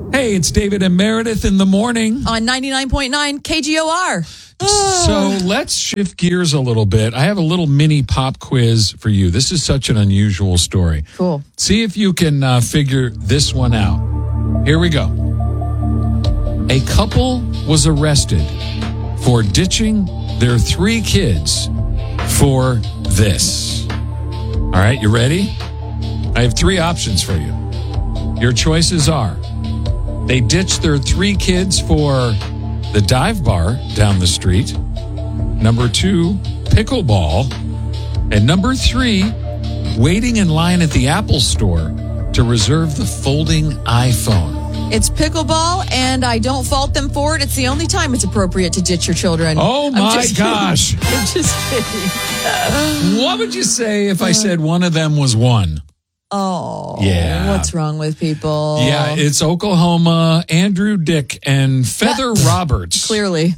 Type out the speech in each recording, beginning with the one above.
Hey, it's David and Meredith in the morning. On 99.9 KGOR. So let's shift gears a little bit. I have a little mini pop quiz for you. This is such an unusual story. Cool. See if you can figure this one out. Here we go. A couple was arrested for ditching their 3 kids for this. All right, you ready? I have 3 options for you. Your choices are: they ditched their 3 kids for the dive bar down the street. Number 2, pickleball. And number 3, waiting in line at the Apple store to reserve the folding iPhone. It's pickleball, and I don't fault them for it. It's the only time it's appropriate to ditch your children. Oh, my gosh. I'm just kidding. What would you say if I said one of them was 1? Oh, yeah. What's wrong with people? Yeah, it's Oklahoma, Andrew Dick, and Feather Roberts. Clearly.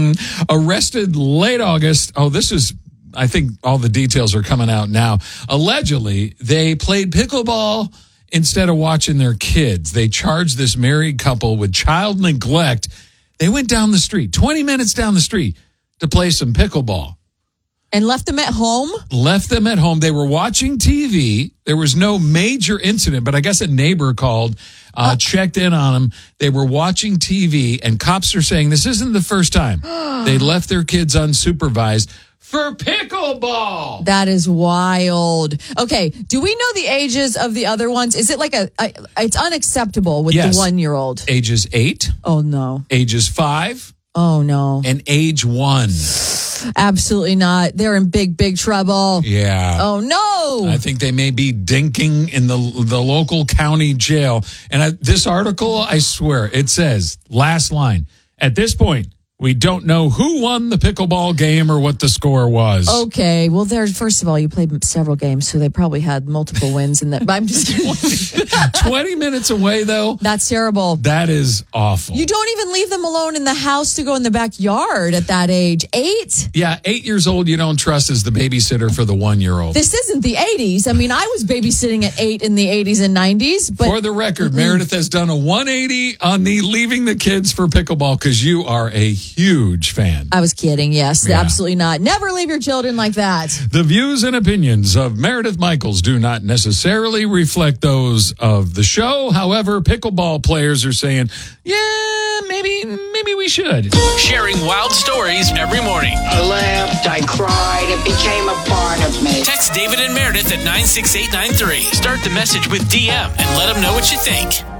Arrested late August. Oh, this is, I think all the details are coming out now. Allegedly, they played pickleball instead of watching their kids. They charged this married couple with child neglect. They went down the street, 20 minutes down the street, to play some pickleball. And left them at home? Left them at home. They were watching TV. There was no major incident, but I guess a neighbor called, checked in on them. They were watching TV, and cops are saying this isn't the first time. They left their kids unsupervised for pickleball. That is wild. Okay, do we know the ages of the other ones? Is it like it's unacceptable with the 1-year-old? Ages 8. Oh, no. Ages 5. Oh, no. And age 1. Absolutely not. They're in big trouble. Yeah. Oh, no. I think they may be dinking in the local county jail. And this article, I swear, it says, last line, at this point, we don't know who won the pickleball game or what the score was. Okay. Well, first of all, you played several games, so they probably had multiple wins in that. But I'm just kidding. 20 minutes away, though. That's terrible. That is awful. You don't even leave them alone in the house to go in the backyard at that age. 8? Yeah, 8 years old you don't trust as the babysitter for the 1-year-old. This isn't the 80s. I mean, I was babysitting at 8 in the 80s and 90s. But for the record, Meredith has done a 180 on the leaving the kids for pickleball because you are a huge fan. I was kidding. Yes, Yeah. Absolutely not. Never leave your children like that. The views and opinions of Meredith Michaels do not necessarily reflect those of the show. However, pickleball players are saying, yeah, maybe we should. Sharing wild stories every morning. I laughed, I cried, it became a part of me. Text David and Meredith at 96893. Start the message with DM and let them know what you think.